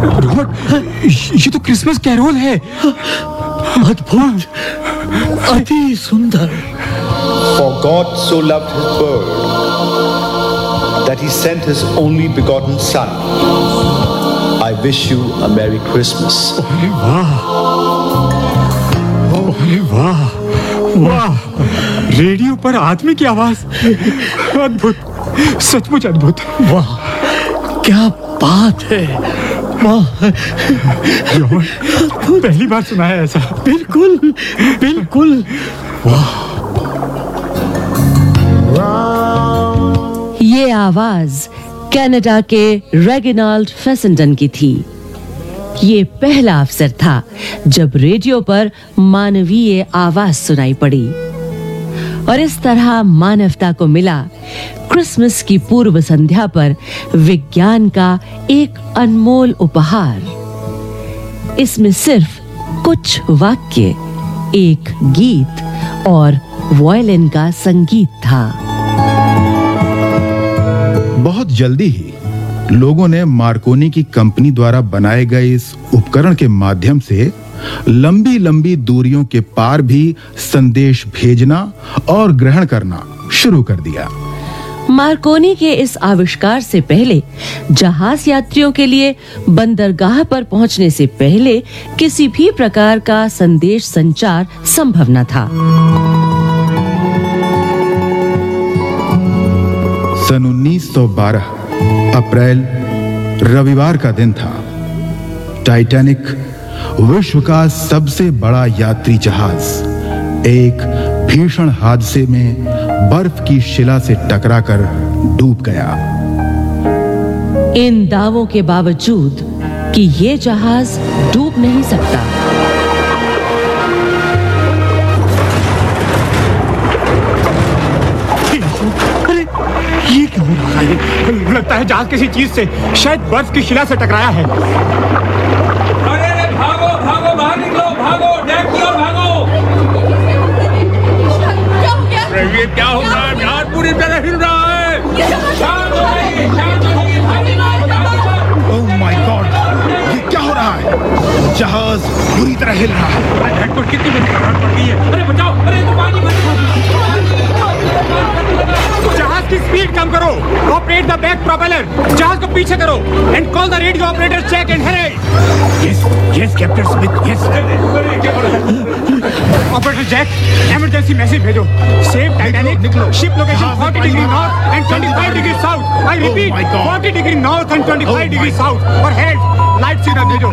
Robert, ये तो Christmas carol है। अद्भुत, अति सुंदर। For God so loved his world that he sent his only begotten son. I wish you a Merry Christmas. अरे वाह, अरे वाह, वाह, रेडियो पर आदमी की आवाज, अद्भुत, सचमुच अद्भुत। वाह, क्या बात है। वाह, पहली बार सुना है ऐसा। बिल्कुल बिल्कुल। वाह। ये आवाज कनाडा के रेगिनाल्ड फेसेंटन की थी। ये पहला अवसर था जब रेडियो पर मानवीय आवाज सुनाई पड़ी और इस तरह मानवता को मिला क्रिसमस की पूर्व संध्या पर विज्ञान का एक अनमोल उपहार। इसमें सिर्फ कुछ वाक्य, एक गीत और वायलिन का संगीत था। बहुत जल्दी ही लोगों ने मार्कोनी की कंपनी द्वारा बनाए गए इस उपकरण के माध्यम से लंबी लंबी दूरियों के पार भी संदेश भेजना और ग्रहण करना शुरू कर दिया। मार्कोनी के इस आविष्कार से पहले जहाज यात्रियों के लिए बंदरगाह पर पहुंचने से पहले किसी भी प्रकार का संदेश संचार संभव न था। सन 1912 अप्रैल रविवार का दिन था। टाइटैनिक विश्व का सबसे बड़ा यात्री जहाज एक भीषण हादसे में बर्फ की शिला से टकराकर डूब गया। इन दावों के बावजूद कि ये जहाज डूब नहीं सकता, ये क्या हो रहा है? लगता है जहाज किसी चीज से, शायद बर्फ की शिला से टकराया है। अरे भागो भागो, बाहर निकलो, भागो, डेक की ओर भागो। ये क्या हो रहा है? जहाज पूरी तरह हिल रहा है। शांत हो जाइए, शांत हो जाइए। ओह माय गॉड, ये क्या हो रहा है? जहाज बुरी तरह हिल रहा है। हेड पर कितनी बड़ी करंट पड़ गई है? अरे बचाओ, अरे तो पानी जहाज की स्पीड कम करो। Operate the back propeller. जहाज को पीछे करो and call the radio operator check and Hari. Yes captain Smith, yes. Operator Jack, emergency message भेजो। Save Titanic, ship location 40 degree north and 25 degree south. I repeat, 40 degree north and 25 degree south. और head light signal भेजो।